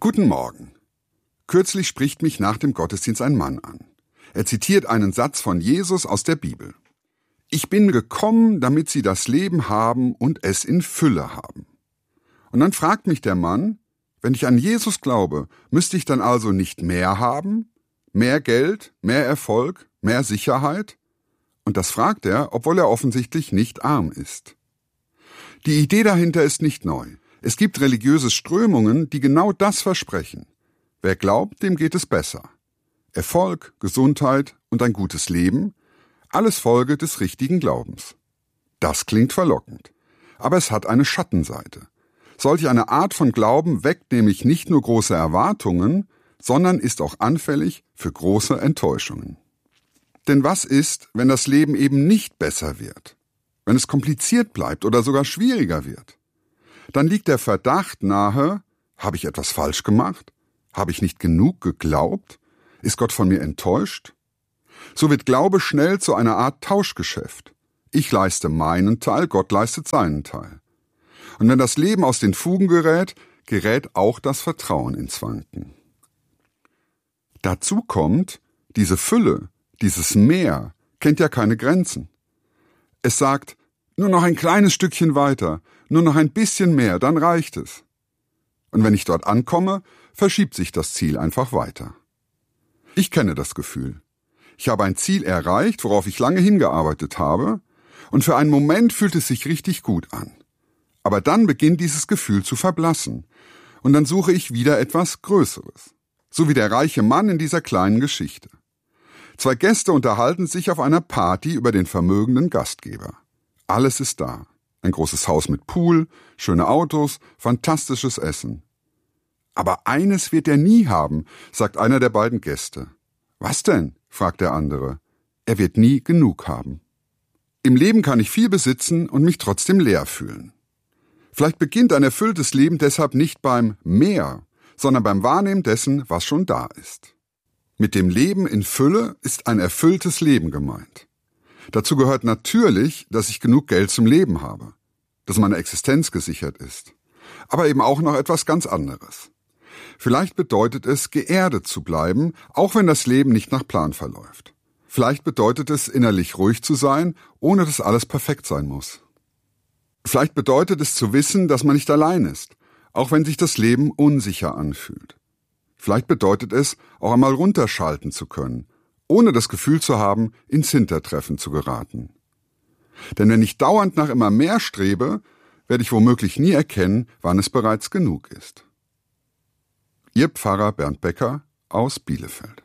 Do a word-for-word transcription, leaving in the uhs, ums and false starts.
Guten Morgen. Kürzlich spricht mich nach dem Gottesdienst ein Mann an. Er zitiert einen Satz von Jesus aus der Bibel. Ich bin gekommen, damit sie das Leben haben und es in Fülle haben. Und dann fragt mich der Mann, wenn ich an Jesus glaube, müsste ich dann also nicht mehr haben? Mehr Geld, mehr Erfolg, mehr Sicherheit? Und das fragt er, obwohl er offensichtlich nicht arm ist. Die Idee dahinter ist nicht neu. Es gibt religiöse Strömungen, die genau das versprechen. Wer glaubt, dem geht es besser. Erfolg, Gesundheit und ein gutes Leben, alles Folge des richtigen Glaubens. Das klingt verlockend, aber es hat eine Schattenseite. Solch eine Art von Glauben weckt nämlich nicht nur große Erwartungen, sondern ist auch anfällig für große Enttäuschungen. Denn was ist, wenn das Leben eben nicht besser wird? Wenn es kompliziert bleibt oder sogar schwieriger wird? Dann liegt der Verdacht nahe, habe ich etwas falsch gemacht? Habe ich nicht genug geglaubt? Ist Gott von mir enttäuscht? So wird Glaube schnell zu einer Art Tauschgeschäft. Ich leiste meinen Teil, Gott leistet seinen Teil. Und wenn das Leben aus den Fugen gerät, gerät auch das Vertrauen ins Wanken. Dazu kommt, diese Fülle, dieses Mehr, kennt ja keine Grenzen. Es sagt, nur noch ein kleines Stückchen weiter, nur noch ein bisschen mehr, dann reicht es. Und wenn ich dort ankomme, verschiebt sich das Ziel einfach weiter. Ich kenne das Gefühl. Ich habe ein Ziel erreicht, worauf ich lange hingearbeitet habe, und für einen Moment fühlt es sich richtig gut an. Aber dann beginnt dieses Gefühl zu verblassen, und dann suche ich wieder etwas Größeres. So wie der reiche Mann in dieser kleinen Geschichte. Zwei Gäste unterhalten sich auf einer Party über den vermögenden Gastgeber. Alles ist da. Ein großes Haus mit Pool, schöne Autos, fantastisches Essen. Aber eines wird er nie haben, sagt einer der beiden Gäste. Was denn? Fragt der andere. Er wird nie genug haben. Im Leben kann ich viel besitzen und mich trotzdem leer fühlen. Vielleicht beginnt ein erfülltes Leben deshalb nicht beim Mehr, sondern beim Wahrnehmen dessen, was schon da ist. Mit dem Leben in Fülle ist ein erfülltes Leben gemeint. Dazu gehört natürlich, dass ich genug Geld zum Leben habe, dass meine Existenz gesichert ist, aber eben auch noch etwas ganz anderes. Vielleicht bedeutet es, geerdet zu bleiben, auch wenn das Leben nicht nach Plan verläuft. Vielleicht bedeutet es, innerlich ruhig zu sein, ohne dass alles perfekt sein muss. Vielleicht bedeutet es zu wissen, dass man nicht allein ist, auch wenn sich das Leben unsicher anfühlt. Vielleicht bedeutet es, auch einmal runterschalten zu können, ohne das Gefühl zu haben, ins Hintertreffen zu geraten. Denn wenn ich dauernd nach immer mehr strebe, werde ich womöglich nie erkennen, wann es bereits genug ist. Ihr Pfarrer Bernd Becker aus Bielefeld.